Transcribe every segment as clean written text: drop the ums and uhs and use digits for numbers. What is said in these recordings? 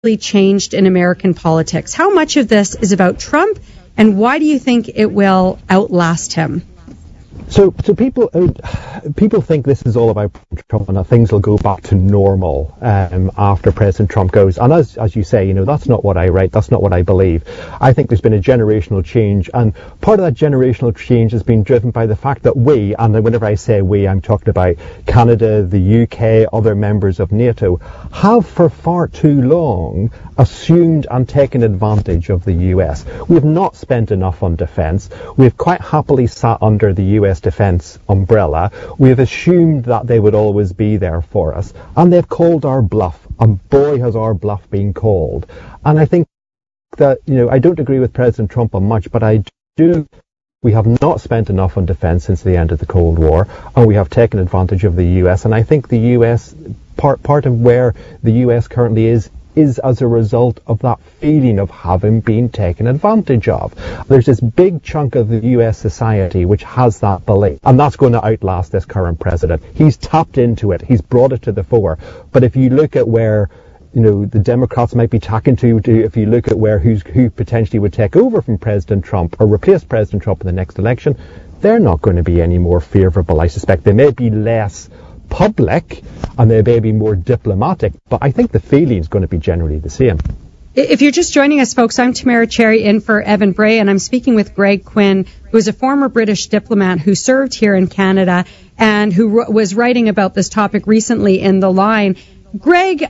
changed in American politics? How much of this is about Trump, and why do you think it will outlast him? So people think this is all about Trump and that things will go back to normal after President Trump goes. And as you say, that's not what I write. That's not what I believe. I think there's been a generational change, and part of that generational change has been driven by the fact that we, and whenever I say we, I'm talking about Canada, the UK, other members of NATO, have for far too long assumed and taken advantage of the US. We've not spent enough on defence. We've quite happily sat under the US defence umbrella. We have assumed that they would always be there for us, and they've called our bluff, and boy has our bluff been called. And I think that, I don't agree with President Trump on much, but I do. We have not spent enough on defence since the end of the Cold War, and we have taken advantage of the US, and I think the US, part of where the US currently is as a result of that feeling of having been taken advantage of. There's this big chunk of the US society which has that belief, and that's going to outlast this current president. He's tapped into it. He's brought it to the fore. But if you look at where the Democrats might be tacking to, if you look at who potentially would take over from President Trump or replace President Trump in the next election, they're not going to be any more favourable, I suspect. They may be less public and they may be more diplomatic, but I think the feeling is going to be generally the same. If you're just joining us, folks, I'm Tamara Cherry in for Evan Bray, and I'm speaking with Greg Quinn, who is a former British diplomat who served here in Canada and who was writing about this topic recently in The Line. Greg,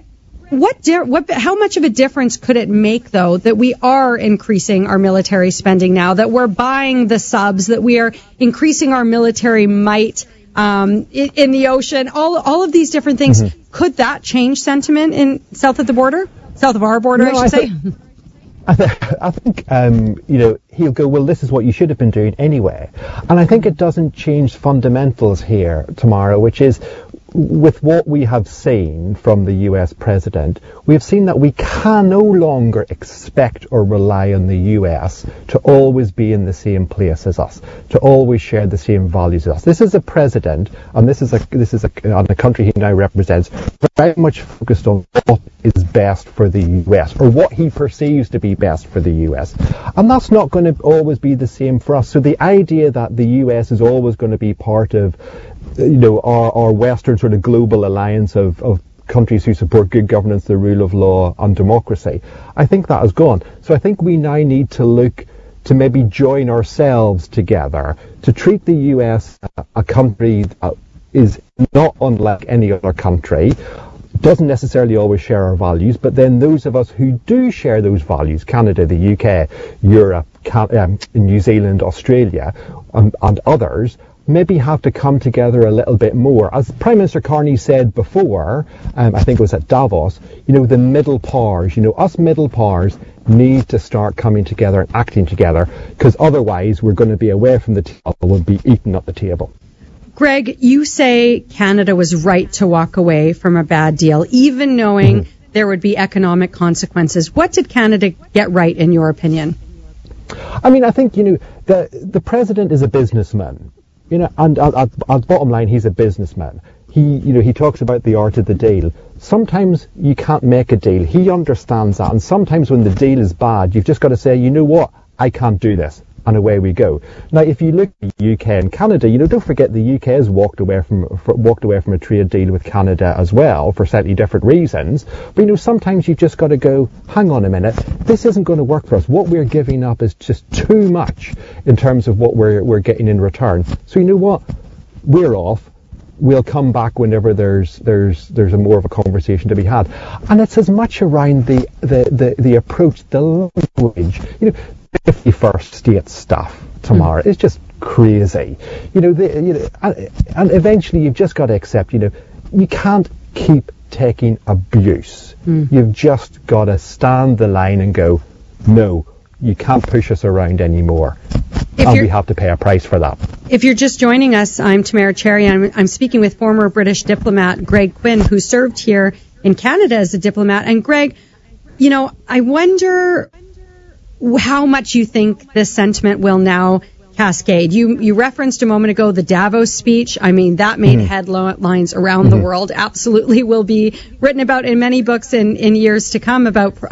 how much of a difference could it make, though, that we are increasing our military spending now, that we're buying the subs, that we are increasing our military might in the ocean, all of these different things? Mm-hmm. Could that change sentiment south of our border, I should say? I think he'll go, well, this is what you should have been doing anyway. And I think it doesn't change fundamentals here, Tamara, which is, with what we have seen from the US president, we have seen that we can no longer expect or rely on the US to always be in the same place as us, to always share the same values as us. This is a president, and this is a country he now represents, very much focused on what is best for the US, or what he perceives to be best for the US. And that's not going to always be the same for us. So the idea that the US is always going to be part of our Western sort of global alliance of countries who support good governance, the rule of law and democracy, I think that has gone. So I think we now need to look to maybe join ourselves together to treat the US, a country that is not unlike any other country, doesn't necessarily always share our values, but then those of us who do share those values, Canada, the UK, Europe, New Zealand, Australia, and others, maybe have to come together a little bit more. As Prime Minister Carney said before, I think it was at Davos, the middle powers, us middle powers need to start coming together and acting together, because otherwise we're going to be away from the table, we'll be eaten at the table. Greg, you say Canada was right to walk away from a bad deal, even knowing there would be economic consequences. What did Canada get right, in your opinion? I mean, I think, the president is a businessman. And at bottom line, he's a businessman. He talks about the art of the deal. Sometimes you can't make a deal. He understands that. And sometimes when the deal is bad, you've just got to say, you know what, I can't do this. And away we go. Now, if you look at the UK and Canada, don't forget the UK has walked away from a trade deal with Canada as well for slightly different reasons. But sometimes you've just got to go, hang on a minute, this isn't going to work for us. What we're giving up is just too much in terms of what we're getting in return. So you know what, we're off. We'll come back whenever there's a more of a conversation to be had. And it's as much around the approach, the language. 51st state stuff, Tamara, is just crazy. And eventually you've just got to accept, you can't keep taking abuse. You've just got to stand the line and go, no, you can't push us around anymore. And we have to pay a price for that. If you're just joining us, I'm Tamara Cherry, and I'm speaking with former British diplomat Greg Quinn, who served here in Canada as a diplomat. And Greg, I wonder how much you think this sentiment will now cascade. You referenced a moment ago the Davos speech. I mean, that made headlines around the world. Absolutely will be written about in many books in years to come about